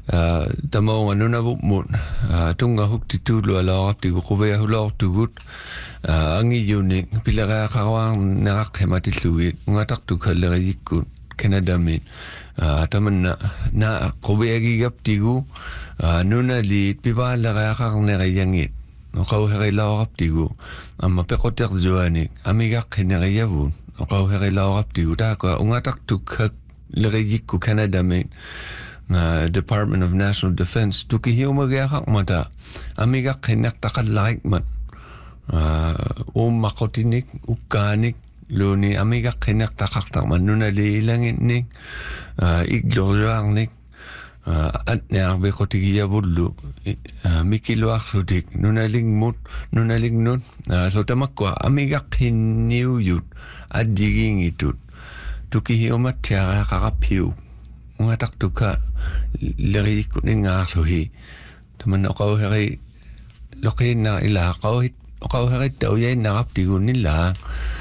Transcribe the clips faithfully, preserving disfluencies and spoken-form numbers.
tamaunga nunavuk mun tunga hukti tulu ala apti kukuya hulor tugut angi yuni pilaga kawang nerak hematiluit ngatak tu kalera yikut Canada min tamanna na kukuya gigap tigu nuna li piba laga kang nerayangit kau heri lawak tigu amma pekotek juanik amiga kenerayabun kau heri lawak tigu dah ko ngatak tu kalera yikut Canada min Uh, Department of National Defense tuki hiu magahak mata amiga kinak takal like man uh, um makotinik ukanik luni amiga kinak takak tak man nuna leilangin nik uh, iglorang nik uh, at niyak be kotigi ya bulu uh, mikiluak sudik nuna ling mut nuna ling nun uh, so tamakwa amiga kiniu yut at diging itut tuki hiu matya kakapiu ngatak tuka lari ko ni nga lohi taman ako heri loki na ila ako ako heri tau yay nakap tigo nila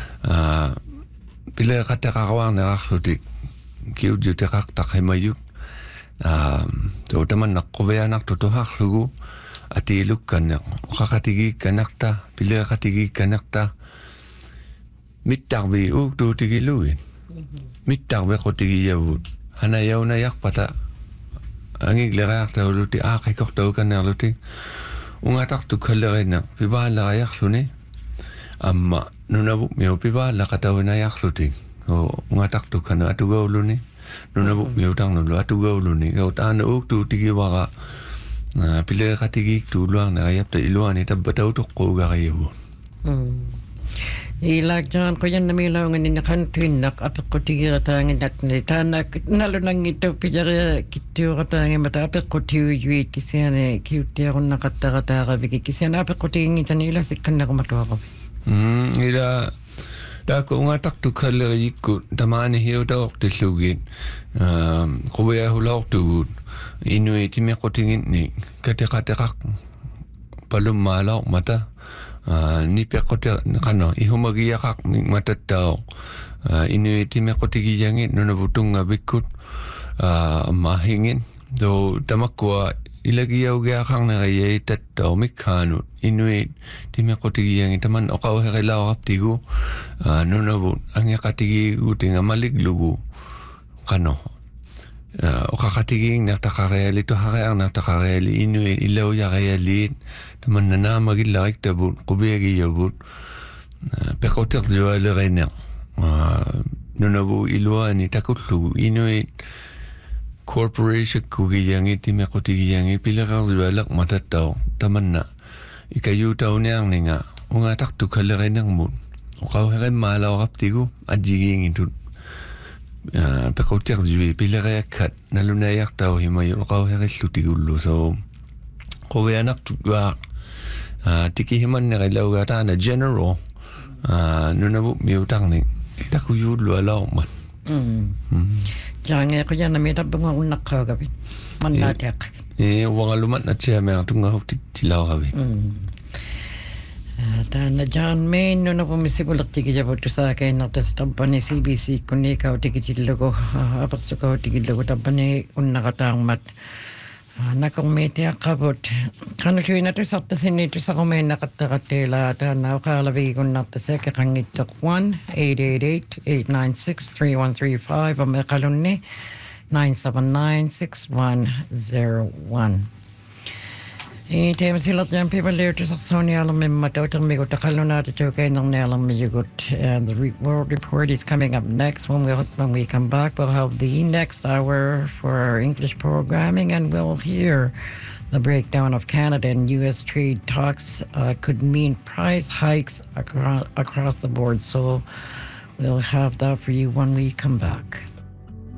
pila kata kakawang nakaklutik kiyo jute kaktak himayuk so taman ako ba anak tutuhak lugu ati iluk kanak kakatigi kanak ta pila katigi kanak ta mitak bi uk tu tigi luin mitak bi ko tigi yawud hana yaw na yak pata angig lerak ta luti a kai kok tau kan luti unga tak tu khalere na piba la yak luni amma nuna bu meu piba la kata na yak luti o unga tak tu kan atu go luni nuna bu meu tang lu atu go luni go ta na uk tu tigi wa ga pile ka tigi tu luang na yap ta iluani ta batau tu ko ga yu Ilag jan ko yan namilaw nga ninakantuin nak apik ko tigi katangin nak nitanak nalo nang ito pijara kitiyo katangin mata apik ko tiyo yuit kisiyane kiyuti ako nakatakataka bigi kisiyane apik ko tigi ngitan ila sikan na kumatuwa ko. Hmm, ila dako nga tak tu kalera yikut tamani hiyo ta ok tislugin kubaya hulak tugut inuit ime ko tingin ni katika-tikak palum malak mata Uh, ni pe kote kano ihumagia kak matatao uh, inuiti me kotigi yangit nuna butunga bikut uh, mahingin do tamakwa ilagi yauga kang na kaya itatao mikhanut inuit ti me kotigi yangit taman okaw hekilaw kaptigu uh, nuna but ang yakatigi uting amaliglugu kano uh, okakatiging natakakayali to hakayang natakakayali inuit ilaw yakayalit taman na magilak tabut kubegi yabut pekotek jual reina nunabu ilwani takutlu inuit corporation kugi yangi ti mekotigi yangi pilakang jualak matatao taman na ikayu tao niyang ninga unga tak tukal renang mut ukaw heren malaw kaptigu adjiging itut pekotek jual pilakayak nalunayak tao himayo ukaw heren lutigulu so kowe anak tuwa Uh, tiki himan na kailaw gata na general uh, nuna bu miutang ni takuyud lu alaw man jangan ko yan na may tabang unak ka gabin man natak eh wang alumat na siya may tunga hok tilaw gabin ta na jan main nuna po misibulak tiki jabot sa akin na tas tampani C B C kuni ka tiki tilago apak sa ka tiki tilago tampani unakatang mat nakumiti akabot kanu tuwi na to sa tasin nito sa kumay nakatakatila at nakalabi ko na to sa kakangitok one eight eight eight eight nine six three one three five ang makalun ni nine seven nine six one zero one. I tema silat yan people there to sa Sony alam may matotang may kutakalun natin to kay nang nalang may yugot. And the re- world report is coming up next. When we, when we come back, we'll have the next hour for our English programming and we'll hear the breakdown of Canada and U S trade talks uh, could mean price hikes across, across the board. So we'll have that for you when we come back.